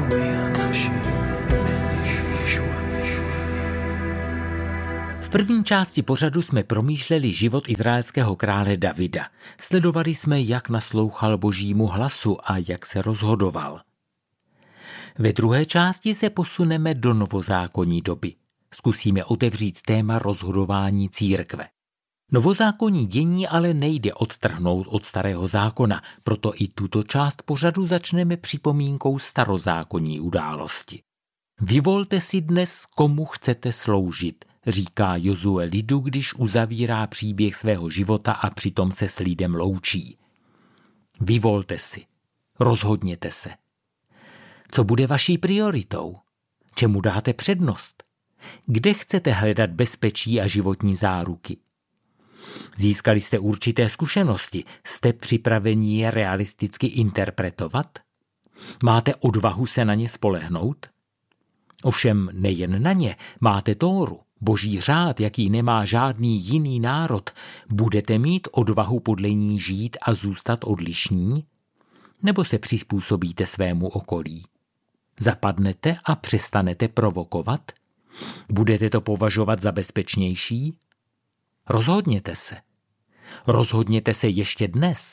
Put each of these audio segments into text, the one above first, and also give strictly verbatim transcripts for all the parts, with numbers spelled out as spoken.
V první části pořadu jsme promýšleli život izraelského krále Davida. Sledovali jsme, jak naslouchal Božímu hlasu a jak se rozhodoval. Ve druhé části se posuneme do novozákonní doby. Zkusíme otevřít téma rozhodování církve. Novozákonní dění ale nejde odtrhnout od starého zákona, proto i tuto část pořadu začneme připomínkou starozákonní události. Vyvolte si dnes, komu chcete sloužit, říká Jozue lidu, když uzavírá příběh svého života a přitom se s lidem loučí. Vyvolte si, rozhodněte se. Co bude vaší prioritou? Čemu dáte přednost? Kde chcete hledat bezpečí a životní záruky? Získali jste určité zkušenosti, jste připraveni je realisticky interpretovat? Máte odvahu se na ně spolehnout? Ovšem nejen na ně, máte Tóru, Boží řád, jaký nemá žádný jiný národ. Budete mít odvahu podle ní žít a zůstat odlišní? Nebo se přizpůsobíte svému okolí? Zapadnete a přestanete provokovat? Budete to považovat za bezpečnější? Rozhodněte se. Rozhodněte se ještě dnes.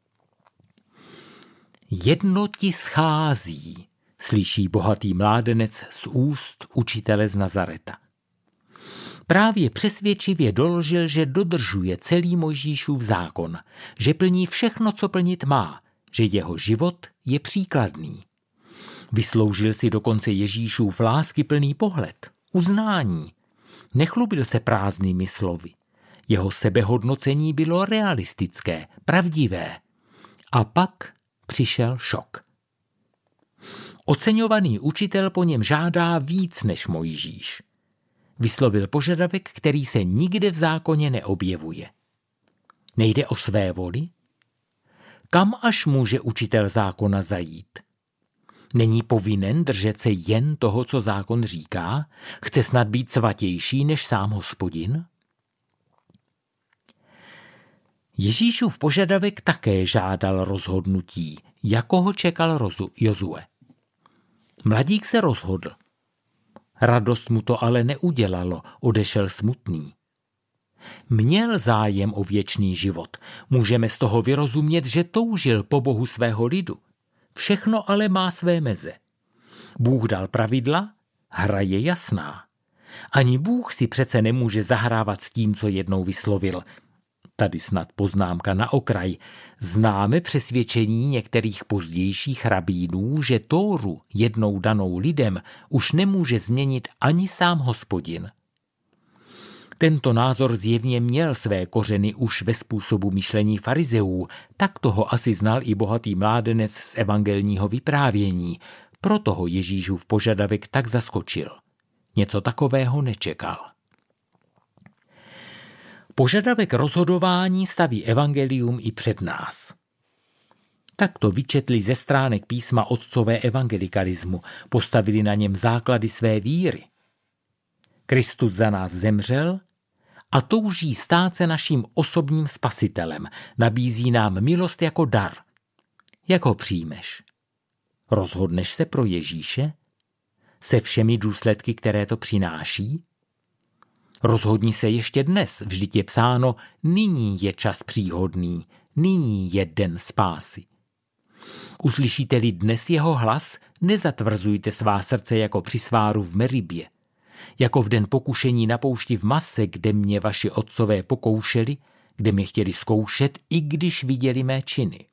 Jedno ti schází, slyší bohatý mládenec z úst učitele z Nazareta. Právě přesvědčivě doložil, že dodržuje celý Mojžíšův zákon, že plní všechno, co plnit má, že jeho život je příkladný. Vysloužil si dokonce Ježíšův láskyplný pohled, uznání. Nechlubil se prázdnými slovy. Jeho sebehodnocení bylo realistické, pravdivé. A pak přišel šok. Oceňovaný učitel po něm žádá víc než Mojžíš. Vyslovil požadavek, který se nikde v zákoně neobjevuje. Nejde o své voli? Kam až může učitel zákona zajít? Není povinen držet se jen toho, co zákon říká? Chce snad být svatější než sám Hospodin? Ježíšův požadavek také žádal rozhodnutí, jako ho čekal Jozue. Mladík se rozhodl. Radost mu to ale neudělalo, odešel smutný. Měl zájem o věčný život. Můžeme z toho vyrozumět, že toužil po Bohu svého lidu. Všechno ale má své meze. Bůh dal pravidla, hra je jasná. Ani Bůh si přece nemůže zahrávat s tím, co jednou vyslovil. Tady snad poznámka na okraj. Známe přesvědčení některých pozdějších rabínů, že Tóru jednou danou lidem už nemůže změnit ani sám Hospodin. Tento názor zjevně měl své kořeny už ve způsobu myšlení farizeů, tak toho asi znal i bohatý mládenec z evangelního vyprávění, proto ho Ježíšův požadavek tak zaskočil. Něco takového nečekal. Požadavek rozhodování staví evangelium i před nás. Tak to vyčetli ze stránek písma otcové evangelikalismu, postavili na něm základy své víry. Kristus za nás zemřel a touží stát se naším osobním spasitelem, nabízí nám milost jako dar. Jak ho přijmeš? Rozhodneš se pro Ježíše? Se všemi důsledky, které to přináší? Rozhodni se ještě dnes, vždyť je psáno, nyní je čas příhodný, nyní je den spásy. Uslyšíte-li dnes jeho hlas, nezatvrzujte svá srdce jako při sváru v Meribě. Jako v den pokušení na poušti v Mase, kde mě vaši otcové pokoušeli, kde mě chtěli zkoušet, i když viděli mé činy.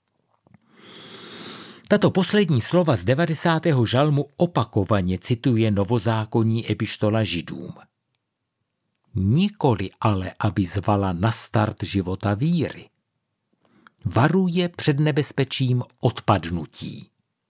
Tato poslední slova z devadesátého žalmu opakovaně cituje novozákonní epištola Židům. Nikoli ale, aby zvala na start života víry. Varuje před nebezpečím odpadnutí.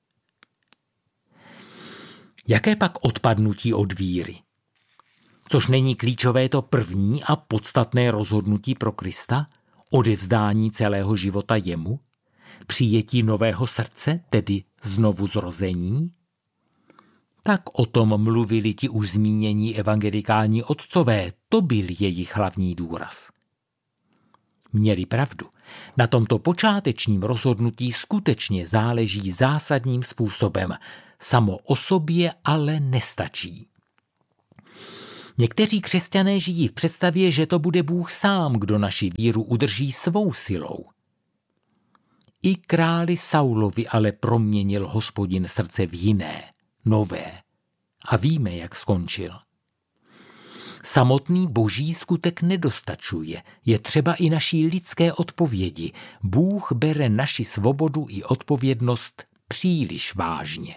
Jaké pak odpadnutí od víry? Což není klíčové to první a podstatné rozhodnutí pro Krista, odevzdání celého života jemu, přijetí nového srdce, tedy znovu zrození? Tak o tom mluvili ti už zmínění evangelikální otcové, to byl jejich hlavní důraz. Měli pravdu. Na tomto počátečním rozhodnutí skutečně záleží zásadním způsobem. samo o sobě ale nestačí. Někteří křesťané žijí v představě, že to bude Bůh sám, kdo naši víru udrží svou silou. I králi Saulovi ale proměnil Hospodin srdce v jiné, nové. A víme, jak skončil. Samotný boží skutek nedostačuje, je třeba i naší lidské odpovědi. Bůh bere naši svobodu i odpovědnost příliš vážně.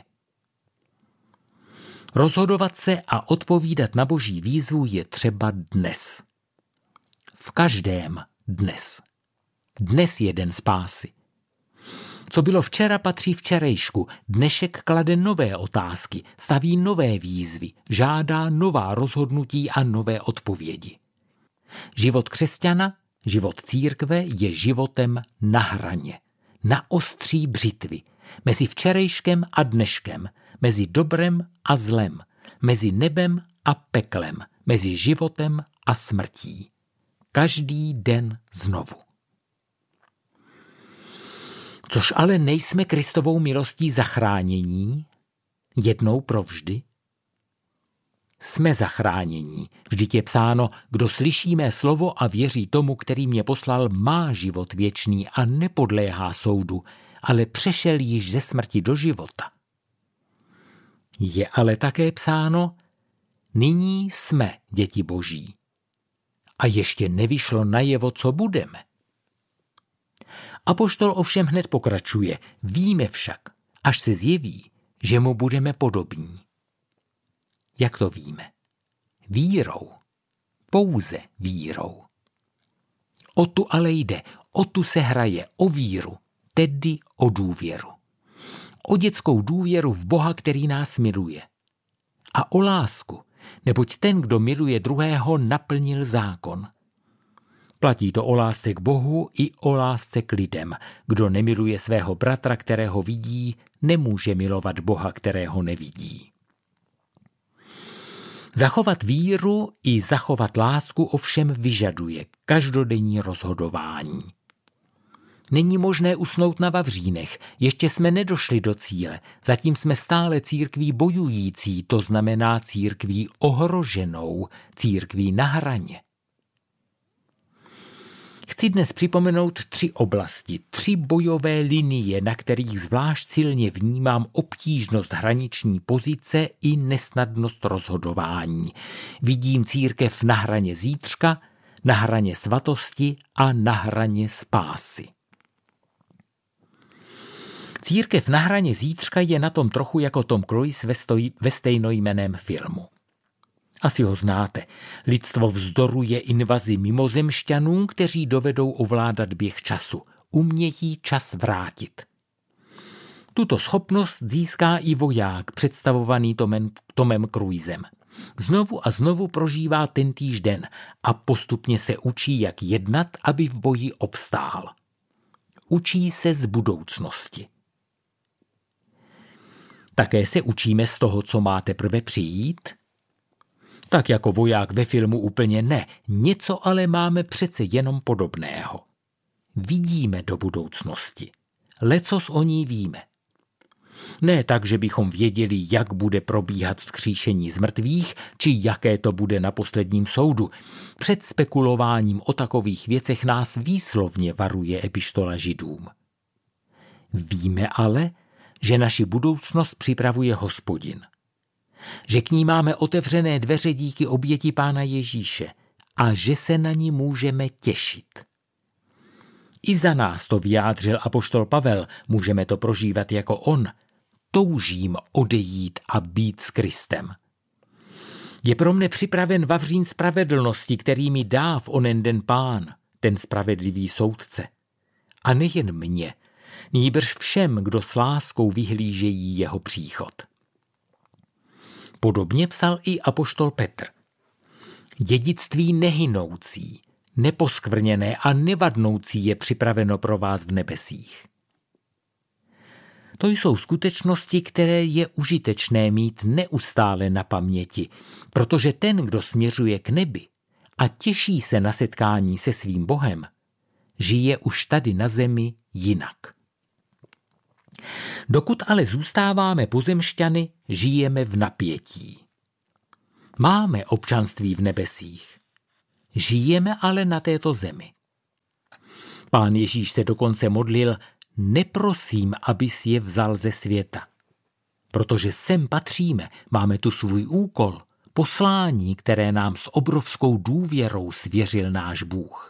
Rozhodovat se a odpovídat na boží výzvu je třeba dnes. V každém dnes. Dnes je den spásy. Co bylo včera, patří včerejšku. Dnešek klade nové otázky, staví nové výzvy, žádá nová rozhodnutí a nové odpovědi. Život křesťana, život církve je životem na hraně, na ostří břitvy, mezi včerejškem a dneškem, mezi dobrem a zlem, mezi nebem a peklem, mezi životem a smrtí. Každý den znovu. Což ale nejsme Kristovou milostí zachránění, jednou provždy? Jsme zachránění. Vždyť je psáno, kdo slyší mé slovo a věří tomu, který mě poslal, má život věčný a nepodléhá soudu, ale přešel již ze smrti do života. Je ale také psáno, nyní jsme děti boží. A ještě nevyšlo najevo, co budeme. Apoštol ovšem hned pokračuje, víme však, až se zjeví, že mu budeme podobní. Jak to víme? Vírou. Pouze vírou. O tu ale jde, o tu se hraje, o víru, tedy o důvěru. O dětskou důvěru v Boha, který nás miluje. A o lásku, neboť ten, kdo miluje druhého, naplnil zákon. Platí to o lásce k Bohu i o lásce k lidem. Kdo nemiluje svého bratra, kterého vidí, nemůže milovat Boha, kterého nevidí. Zachovat víru i zachovat lásku ovšem vyžaduje každodenní rozhodování. Není možné usnout na vavřínech, ještě jsme nedošli do cíle, zatím jsme stále církví bojující, to znamená církví ohroženou, církví na hraně. Chci dnes připomenout tři oblasti, tři bojové linie, na kterých zvlášť silně vnímám obtížnost hraniční pozice i nesnadnost rozhodování. Vidím církev na hraně zítřka, na hraně svatosti a na hraně spásy. Církev na hraně zítřka je na tom trochu jako Tom Cruise ve, stoj, ve stejnojmenném filmu. Asi ho znáte. Lidstvo vzdoruje invazi mimozemšťanů, kteří dovedou ovládat běh času. Umějí čas vrátit. Tuto schopnost získá i voják, představovaný Tomem, Tomem Cruisem. Znovu a znovu prožívá tentýž den a postupně se učí, jak jednat, aby v boji obstál. Učí se z budoucnosti. Také se učíme z toho, co má teprve přijít? Tak jako voják ve filmu úplně ne, něco ale máme přece jenom podobného. Vidíme do budoucnosti. Lecos o ní víme. Ne tak, že bychom věděli, jak bude probíhat vzkříšení z mrtvých, či jaké to bude na posledním soudu. Před spekulováním o takových věcech nás výslovně varuje epištola Židům. Víme ale, že naši budoucnost připravuje Hospodin. Že k ní máme otevřené dveře díky oběti Pána Ježíše a že se na ní můžeme těšit. I za nás to vyjádřil apoštol Pavel, můžeme to prožívat jako on. Toužím odejít a být s Kristem. Je pro mne připraven vavřín spravedlnosti, který mi dá v onen den Pán, ten spravedlivý soudce. A nejen mně, nýbrž všem, kdo s láskou vyhlížejí jeho příchod. Podobně psal i apoštol Petr. Dědictví nehynoucí, neposkvrněné a nevadnoucí je připraveno pro vás v nebesích. To jsou skutečnosti, které je užitečné mít neustále na paměti, protože ten, kdo směřuje k nebi a těší se na setkání se svým Bohem, žije už tady na zemi jinak. Dokud ale zůstáváme pozemšťany, žijeme v napětí. Máme občanství v nebesích. Žijeme ale na této zemi. Pán Ježíš se dokonce modlil: neprosím, abys je vzal ze světa. Protože sem patříme, máme tu svůj úkol, poslání, které nám s obrovskou důvěrou svěřil náš Bůh.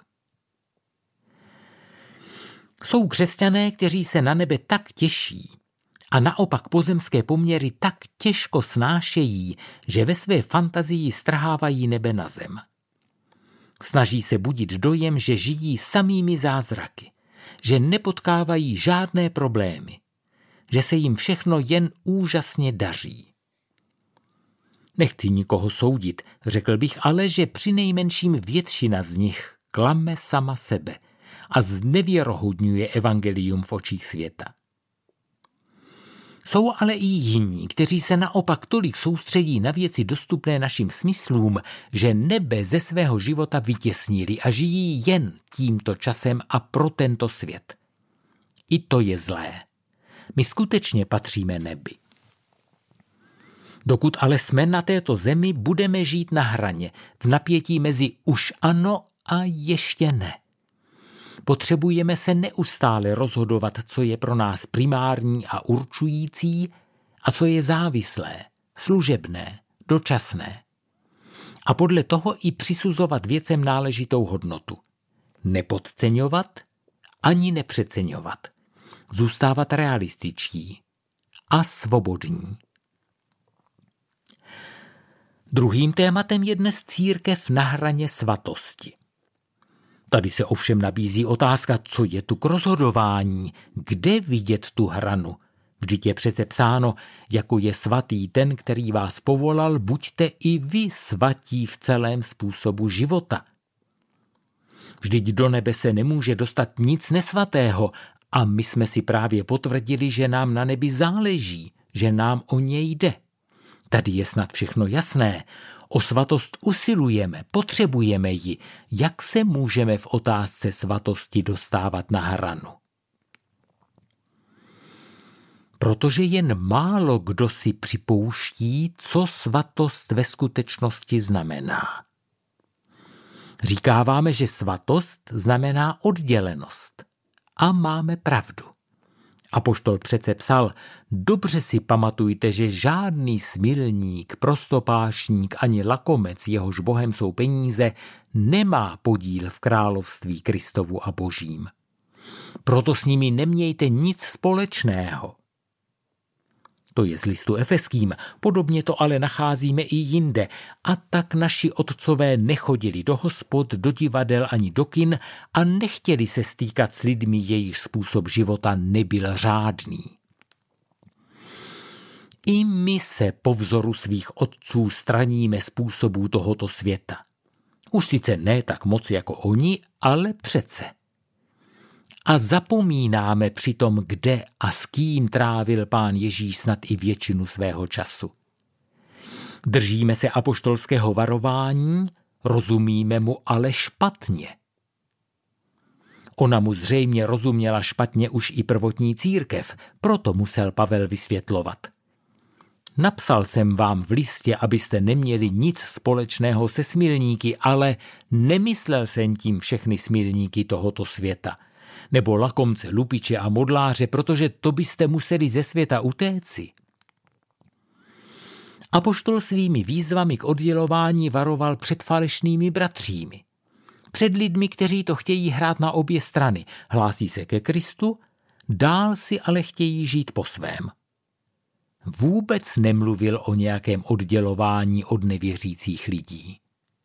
Jsou křesťané, kteří se na nebe tak těší a naopak pozemské poměry tak těžko snášejí, že ve své fantazii strhávají nebe na zem. Snaží se budit dojem, že žijí samými zázraky, že nepotkávají žádné problémy, že se jim všechno jen úžasně daří. Nechci nikoho soudit, řekl bych ale, že přinejmenším většina z nich klame sama sebe a znevěrohodňuje evangelium v očích světa. Jsou ale i jiní, kteří se naopak tolik soustředí na věci dostupné našim smyslům, že nebe ze svého života vytěsnili a žijí jen tímto časem a pro tento svět. I to je zlé. My skutečně patříme nebi. Dokud ale jsme na této zemi, budeme žít na hraně, v napětí mezi už ano a ještě ne. Potřebujeme se neustále rozhodovat, co je pro nás primární a určující a co je závislé, služebné, dočasné. A podle toho i přisuzovat věcem náležitou hodnotu. Nepodceňovat ani nepřeceňovat. Zůstávat realističtí a svobodní. Druhým tématem je dnes církev na hraně svatosti. Tady se ovšem nabízí otázka, co je tu k rozhodování, kde vidět tu hranu. Vždyť je přece psáno, jako je svatý ten, který vás povolal, buďte i vy svatí v celém způsobu života. Vždyť do nebe se nemůže dostat nic nesvatého a my jsme si právě potvrdili, že nám na nebi záleží, že nám o něj jde. Tady je snad všechno jasné. O svatost usilujeme, potřebujeme ji. Jak se můžeme v otázce svatosti dostávat na hranu? Protože jen málo kdo si připouští, co svatost ve skutečnosti znamená. Říkáváme, že svatost znamená oddělenost. A máme pravdu. Apoštol přece psal: dobře si pamatujte, že žádný smilník, prostopášník ani lakomec, jehož bohem jsou peníze, nemá podíl v království Kristovu a Božím. Proto s nimi nemějte nic společného. To je z listu Efeským, podobně to ale nacházíme i jinde. A tak naši otcové nechodili do hospod, do divadel ani do kin a nechtěli se stýkat s lidmi, jejich způsob života nebyl řádný. I my se po vzoru svých otců straníme způsobů tohoto světa. Už sice ne tak moc jako oni, ale přece. A zapomínáme přitom, kde a s kým trávil Pán Ježíš snad i většinu svého času. Držíme se apoštolského varování, rozumíme mu ale špatně. Ona mu zřejmě rozuměla špatně už i prvotní církev, proto musel Pavel vysvětlovat. Napsal jsem vám v listě, abyste neměli nic společného se smilníky, ale nemyslel jsem tím všechny smilníky tohoto světa, nebo lakomce, lupiče a modláře, protože to byste museli ze světa utéci. Apoštol svými výzvami k oddělování varoval před falešnými bratřími. Před lidmi, kteří to chtějí hrát na obě strany, hlásí se ke Kristu, dál si ale chtějí žít po svém. Vůbec nemluvil o nějakém oddělování od nevěřících lidí.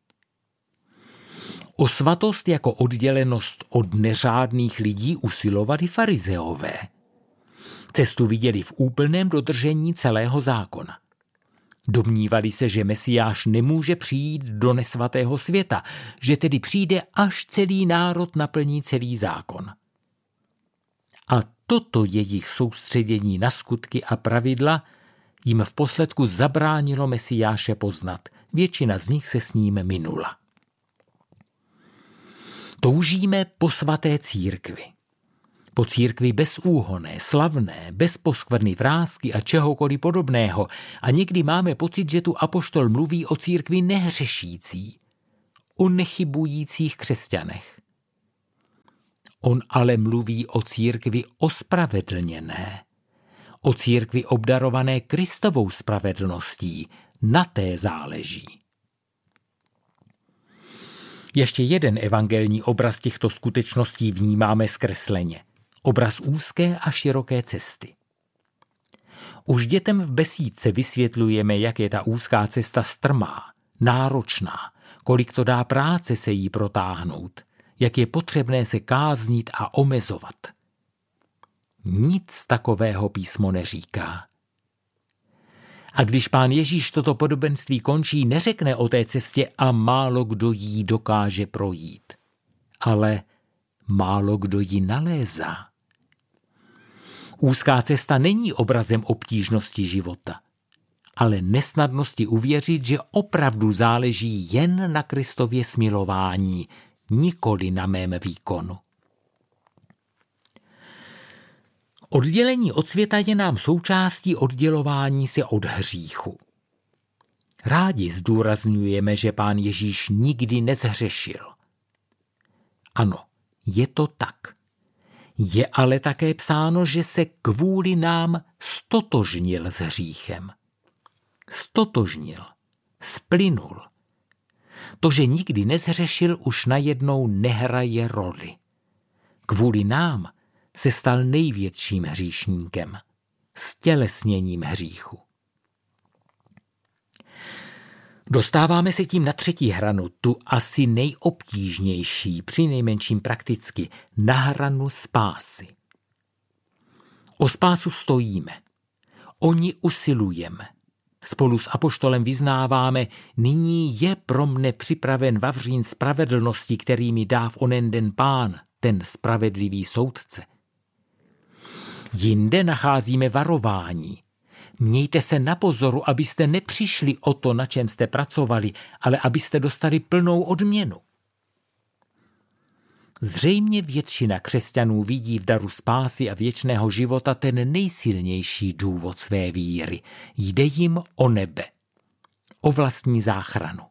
O svatost jako oddělenost od neřádných lidí usilovali farizeové. Cestu viděli v úplném dodržení celého zákona. Domnívali se, že Mesiáš nemůže přijít do nesvatého světa, že tedy přijde, až celý národ naplní celý zákon. A toto jejich soustředění na skutky a pravidla jim v posledku zabránilo Mesiáše poznat. Většina z nich se s ním minula. Toužíme po svaté církvi. Po církvi bezúhonné, slavné, bez poskvrny, vrásky a čehokoliv podobného. A někdy máme pocit, že tu apoštol mluví o církvi nehřešící, o nechybujících křesťanech. On ale mluví o církvi ospravedlněné, o církvi obdarované Kristovou spravedlností. Na té záleží. Ještě jeden evangelní obraz těchto skutečností vnímáme zkresleně. Obraz úzké a široké cesty. Už dětem v besídce vysvětlujeme, jak je ta úzká cesta strmá, náročná, kolik to dá práce se jí protáhnout, jak je potřebné se káznit a omezovat. Nic takového písmo neříká. A když pán Ježíš toto podobenství končí, neřekne o té cestě a málo kdo jí dokáže projít, ale málo kdo ji nalézá. Úzká cesta není obrazem obtížnosti života, ale nesnadnosti uvěřit, že opravdu záleží jen na Kristově smilování, nikoli na mém výkonu. Oddělení od světa je nám součástí oddělování se od hříchu. Rádi zdůrazňujeme, že pán Ježíš nikdy nezhřešil. Ano, je to tak. Je ale také psáno, že se kvůli nám stotožnil s hříchem. Stotožnil, splynul. To, že nikdy nezhřešil, už najednou nehraje roli. Kvůli nám se stal největším hříšníkem, stělesněním hříchu. Dostáváme se tím na třetí hranu, tu asi nejobtížnější, přinejmenším prakticky, na hranu spásy. O spásu stojíme, o ní usilujeme. Spolu s apoštolem vyznáváme, nyní je pro mne připraven vavřín spravedlnosti, který mi dá v onen den pán, ten spravedlivý soudce. Jinde nacházíme varování. Mějte se na pozoru, abyste nepřišli o to, na čem jste pracovali, ale abyste dostali plnou odměnu. Zřejmě většina křesťanů vidí v daru spásy a věčného života ten nejsilnější důvod své víry. Jde jim o nebe, o vlastní záchranu.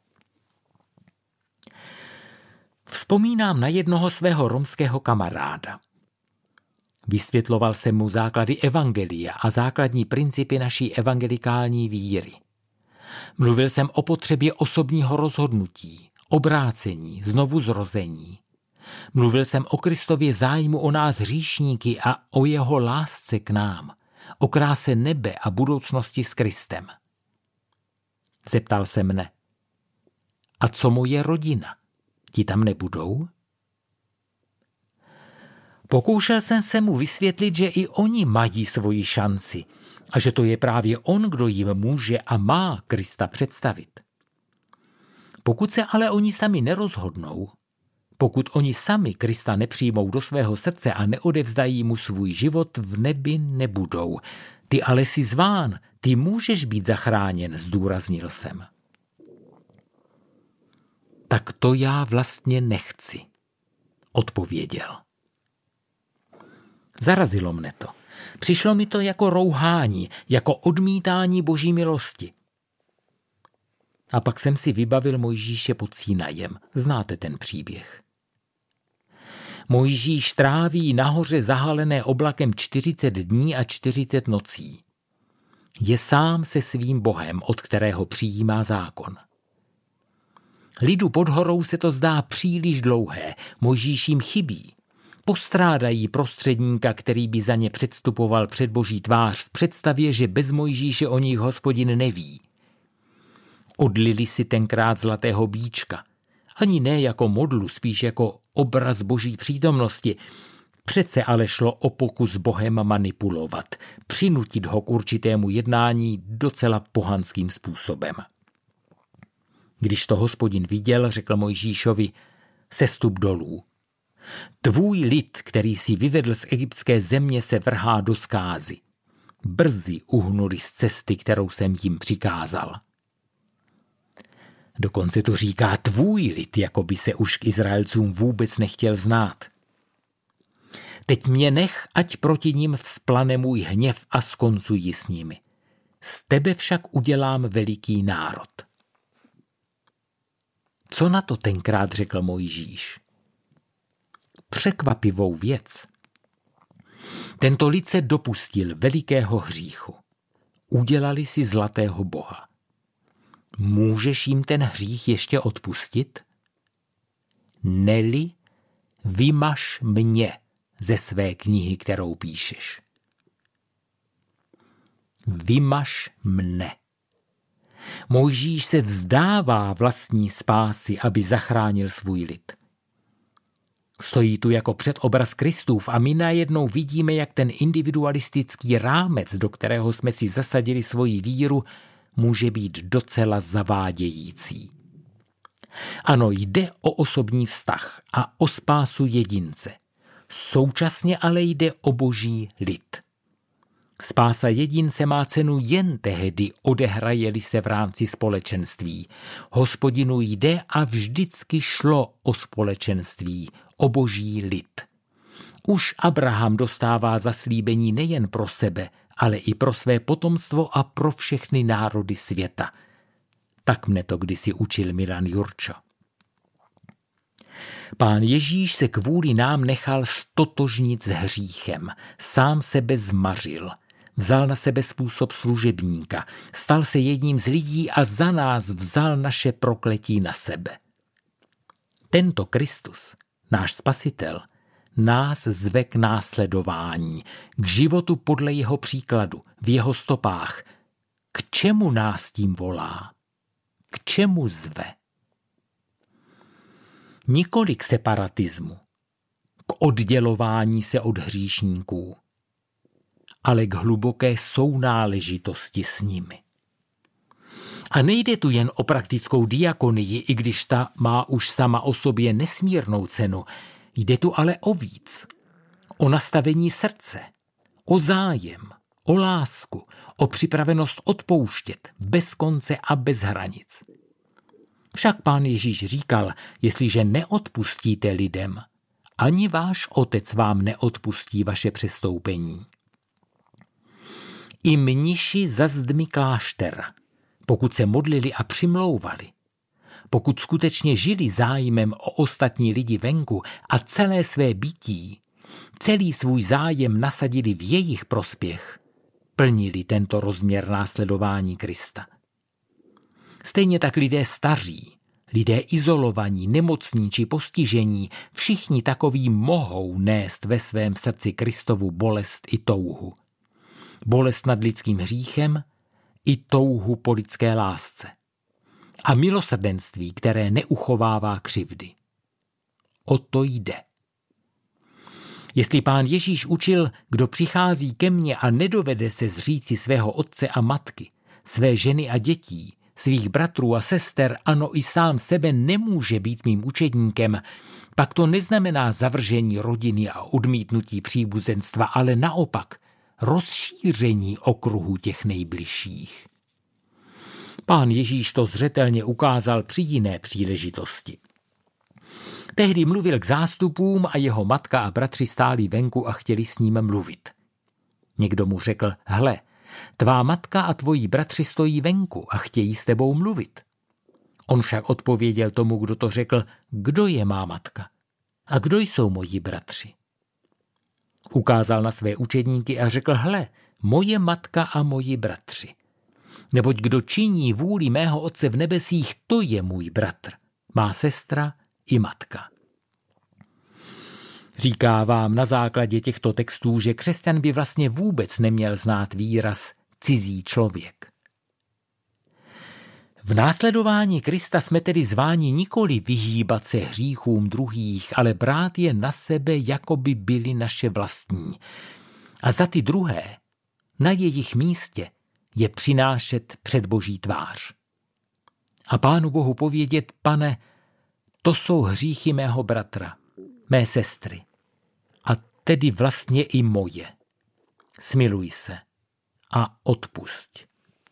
Vzpomínám na jednoho svého romského kamaráda. Vysvětloval jsem mu základy evangelia a základní principy naší evangelikální víry. Mluvil jsem o potřebě osobního rozhodnutí, obrácení, znovuzrození. Mluvil jsem o Kristově zájmu o nás hříšníky a o jeho lásce k nám, o kráse nebe a budoucnosti s Kristem. Zeptal se mne, a co moje rodina? Ti tam nebudou? Pokoušel jsem se mu vysvětlit, že i oni mají svoji šanci a že to je právě on, kdo jim může a má Krista představit. Pokud se ale oni sami nerozhodnou, pokud oni sami Krista nepřijmou do svého srdce a neodevzdají mu svůj život, v nebi nebudou. Ty ale jsi zván, ty můžeš být zachráněn, zdůraznil jsem. Tak to já vlastně nechci, odpověděl. Zarazilo mne to. Přišlo mi to jako rouhání, jako odmítání boží milosti. A pak jsem si vybavil Mojžíše pod Sinajem. Znáte ten příběh. Mojžíš tráví nahoře zahalené oblakem čtyřicet dní a čtyřicet nocí. Je sám se svým Bohem, od kterého přijímá zákon. Lidu pod horou se to zdá příliš dlouhé, Mojžíš jim chybí. Postrádají prostředníka, který by za ně předstupoval před boží tvář v představě, že bez Mojžíše o nich Hospodin neví. Odlili si tenkrát zlatého býčka. Ani ne jako modlu, spíš jako obraz boží přítomnosti. Přece ale šlo o pokus Bohem manipulovat, přinutit ho k určitému jednání docela pohanským způsobem. Když to Hospodin viděl, řekl Mojžíšovi, sestup dolů. Tvůj lid, který si vyvedl z egyptské země, se vrhá do zkázy. Brzy uhnuli z cesty, kterou jsem jim přikázal. Dokonce to říká tvůj lid, jako by se už k Izraelcům vůbec nechtěl znát. Teď mě nech, ať proti ním vzplane můj hněv a skoncuji s nimi. Z tebe však udělám veliký národ. Co na to tenkrát řekl Mojžíš? Překvapivou věc. Tento lid se dopustil velikého hříchu. Udělali si zlatého boha. Můžeš jim ten hřích ještě odpustit? Neli, vymaž mě ze své knihy, kterou píšeš. Vymaž mne. Mojžíš se vzdává vlastní spásy, aby zachránil svůj lid. Stojí tu jako předobraz Kristův a my najednou vidíme, jak ten individualistický rámec, do kterého jsme si zasadili svoji víru, může být docela zavádějící. Ano, jde o osobní vztah a o spásu jedince. Současně ale jde o boží lid. Spása jedince má cenu jen tehdy, odehraje-li se v rámci společenství. Hospodinu jde a vždycky šlo o společenství, o boží lid. Už Abraham dostává zaslíbení nejen pro sebe, ale i pro své potomstvo a pro všechny národy světa. Tak mne to kdysi učil Milan Jurčo. Pán Ježíš se kvůli nám nechal stotožnit s hříchem, sám sebe zmařil, vzal na sebe způsob služebníka, stal se jedním z lidí a za nás vzal naše prokletí na sebe. Tento Kristus, náš Spasitel, nás zve k následování, k životu podle jeho příkladu, v jeho stopách. K čemu nás tím volá? K čemu zve? Nikoli k separatismu, k oddělování se od hříšníků, ale k hluboké sounáležitosti s nimi. A nejde tu jen o praktickou diakonii, i když ta má už sama o sobě nesmírnou cenu. Jde tu ale o víc. O nastavení srdce, o zájem, o lásku, o připravenost odpouštět, bez konce a bez hranic. Však pán Ježíš říkal, jestliže neodpustíte lidem, ani váš otec vám neodpustí vaše přestoupení. I mniši za zdmi kláštera, pokud se modlili a přimlouvali, pokud skutečně žili zájmem o ostatní lidi venku a celé své bytí, celý svůj zájem nasadili v jejich prospěch, plnili tento rozměr následování Krista. Stejně tak lidé staří, lidé izolovaní, nemocní či postižení, všichni takoví mohou nést ve svém srdci Kristovu bolest i touhu. Bolest nad lidským hříchem i touhu po lidské lásce. A milosrdenství, které neuchovává křivdy. O to jde. Jestli pán Ježíš učil, kdo přichází ke mně a nedovede se zříci svého otce a matky, své ženy a dětí, svých bratrů a sester, ano i sám sebe nemůže být mým učedníkem, pak to neznamená zavržení rodiny a odmítnutí příbuzenstva, ale naopak rozšíření okruhu těch nejbližších. Pán Ježíš to zřetelně ukázal při jiné příležitosti. Tehdy mluvil k zástupům a jeho matka a bratři stáli venku a chtěli s ním mluvit. Někdo mu řekl, hle, tvá matka a tvoji bratři stojí venku a chtějí s tebou mluvit. On však odpověděl tomu, kdo to řekl, kdo je má matka a kdo jsou moji bratři. Ukázal na své učedníky a řekl, hle, moje matka a moji bratři. Neboť kdo činí vůli mého Otce v nebesích, to je můj bratr, má sestra i matka. Říká vám na základě těchto textů, že křesťan by vlastně vůbec neměl znát výraz cizí člověk. V následování Krista jsme tedy zváni nikoli vyhýbat se hříchům druhých, ale brát je na sebe, jako by byly naše vlastní. A za ty druhé, na jejich místě, je přinášet před Boží tvář. A Pánu Bohu povědět, Pane, to jsou hříchy mého bratra, mé sestry, a tedy vlastně i moje. Smiluj se a odpusť.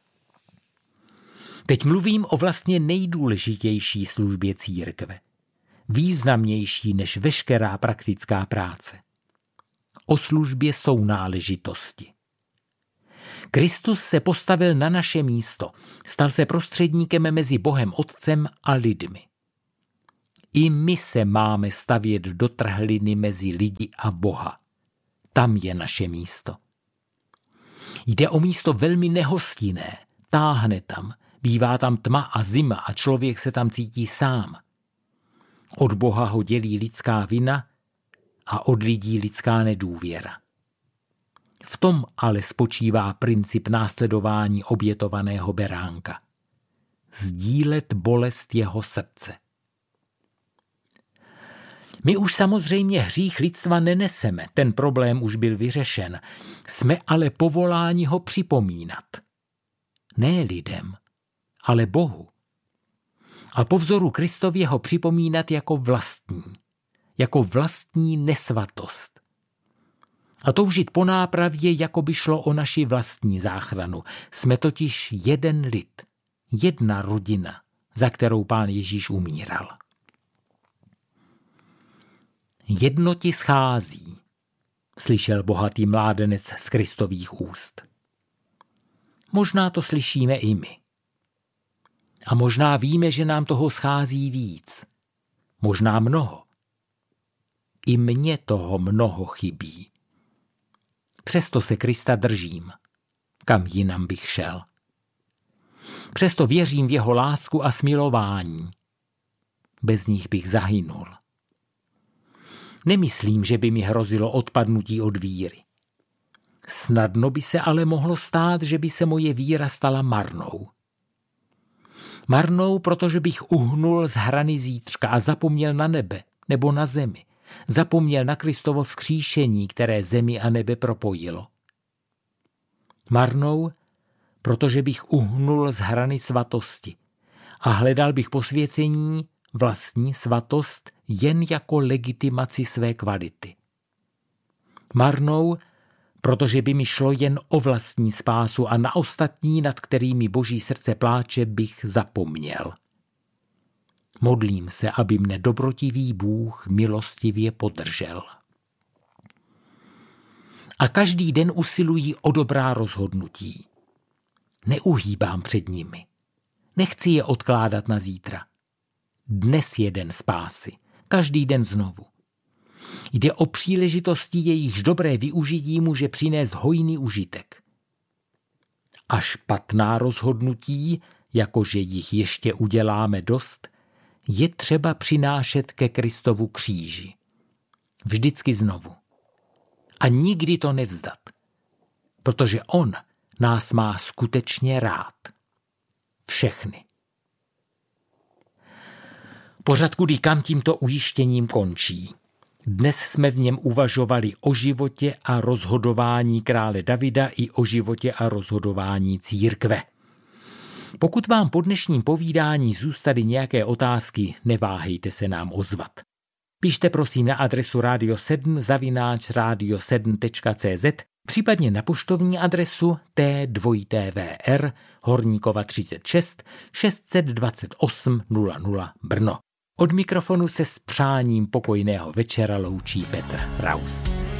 Teď mluvím o vlastně nejdůležitější službě církve, významnější než veškerá praktická práce. o službě sounáležitosti. Kristus se postavil na naše místo, stal se prostředníkem mezi Bohem Otcem a lidmi. I my se máme stavět do trhliny mezi lidi a Boha. Tam je naše místo. Jde o místo velmi nehostinné, táhne tam, bývá tam tma a zima a člověk se tam cítí sám. Od Boha ho dělí lidská vina a od lidí lidská nedůvěra. V tom ale spočívá princip následování obětovaného beránka. Sdílet bolest jeho srdce. My už samozřejmě hřích lidstva neneseme, ten problém už byl vyřešen. Jsme ale povoláni ho připomínat. Ne lidem, ale Bohu. A po vzoru Kristově ho připomínat jako vlastní, jako vlastní nesvatost. A toužit po nápravě, jako by šlo o naši vlastní záchranu. Jsme totiž jeden lid, jedna rodina, za kterou Pán Ježíš umíral. Jedno ti schází, slyšel bohatý mládenec z Kristových úst. Možná to slyšíme i my. A možná víme, že nám toho schází víc. Možná mnoho. I mně toho mnoho chybí. Přesto se Krista držím. Kam jinam bych šel? Přesto věřím v jeho lásku a smilování. Bez nich bych zahynul. Nemyslím, že by mi hrozilo odpadnutí od víry. Snadno by se ale mohlo stát, že by se moje víra stala marnou. Marnou, protože bych uhnul z hrany zítřka a zapomněl na nebe nebo na zemi. Zapomněl na Kristovo vzkříšení, které zemi a nebe propojilo. Marnou, protože bych uhnul z hrany svatosti a hledal bych posvěcení, vlastní svatost, jen jako legitimaci své kvality. Marnou, protože by mi šlo jen o vlastní spásu a na ostatní, nad kterými Boží srdce pláče, bych zapomněl. Modlím se, aby mne dobrotivý Bůh milostivě podržel. A každý den usilují o dobrá rozhodnutí. Neuhýbám před nimi. Nechci je odkládat na zítra. Dnes je den spásy, každý den znovu. Jde o příležitosti, jejichž dobré využití může přinést hojný užitek. A špatná rozhodnutí, jakože jich ještě uděláme dost, je třeba přinášet ke Kristovu kříži. Vždycky znovu. A nikdy to nevzdat, protože on nás má skutečně rád. Všechny. Pořad Kudy kam tímto ujištěním končí. Dnes jsme v něm uvažovali o životě a rozhodování krále Davida i o životě a rozhodování církve. Pokud vám po dnešním povídání zůstaly nějaké otázky, neváhejte se nám ozvat. Píšte prosím na adresu radio sedm zavináč radio sedm tečka cé zet, případně na poštovní adresu T dva T V R Horníkova třicet šest šest set dvacet osm nula nula Brno. Od mikrofonu se s přáním pokojného večera loučí Petr Raus.